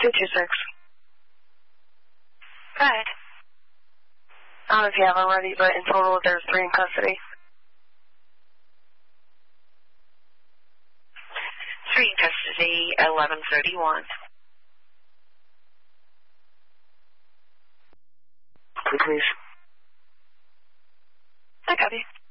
226. Go ahead. I don't know if you have them ready, but in total there's 3 in custody. 3 in custody, 1131. Please. I copy.